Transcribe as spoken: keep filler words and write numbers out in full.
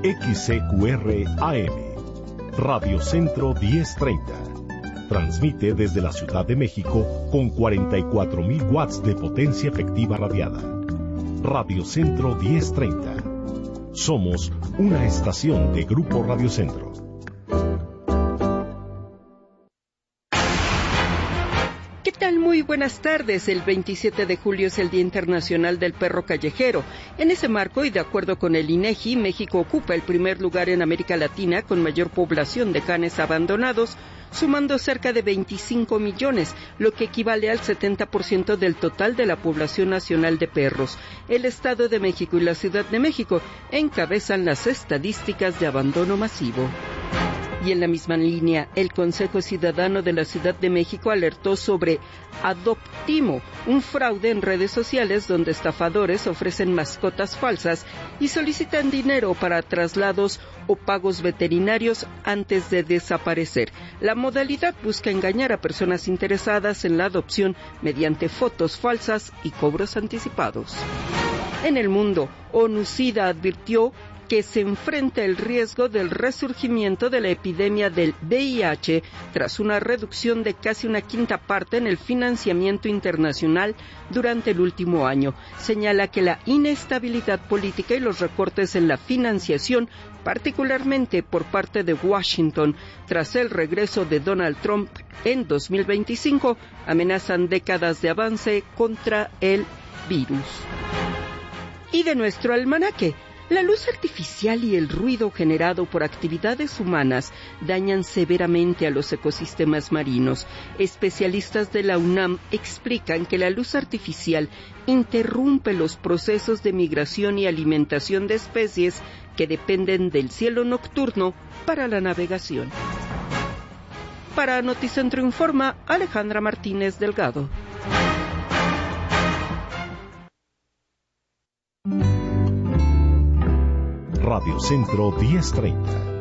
X C Q R A M, Radio Centro diez treinta. Transmite desde la Ciudad de México con cuarenta y cuatro mil watts de potencia efectiva radiada. Radio Centro diez treinta. Somos una estación de Grupo Radio Centro. ¿Qué tal? Muy buenas tardes. El veintisiete de julio es el Día Internacional del Perro Callejero. En ese marco y de acuerdo con el INEGI, México ocupa el primer lugar en América Latina con mayor población de canes abandonados, sumando cerca de veinticinco millones, lo que equivale al setenta por ciento del total de la población nacional de perros. El Estado de México y la Ciudad de México encabezan las estadísticas de abandono masivo. Y en la misma línea, el Consejo Ciudadano de la Ciudad de México alertó sobre Adoptimo, un fraude en redes sociales donde estafadores ofrecen mascotas falsas y solicitan dinero para traslados o pagos veterinarios antes de desaparecer. La modalidad busca engañar a personas interesadas en la adopción mediante fotos falsas y cobros anticipados. En el mundo, ONU-SIDA advirtió que se enfrenta el riesgo del resurgimiento de la epidemia del V I H tras una reducción de casi una quinta parte en el financiamiento internacional durante el último año. Señala que la inestabilidad política y los recortes en la financiación, particularmente por parte de Washington, tras el regreso de Donald Trump en dos mil veinticinco, amenazan décadas de avance contra el virus. Y de nuestro almanaque, la luz artificial y el ruido generado por actividades humanas dañan severamente a los ecosistemas marinos. Especialistas de la UNAM explican que la luz artificial interrumpe los procesos de migración y alimentación de especies que dependen del cielo nocturno para la navegación. Para Noticentro Informa, Alejandra Martínez Delgado. Radio Centro diez treinta.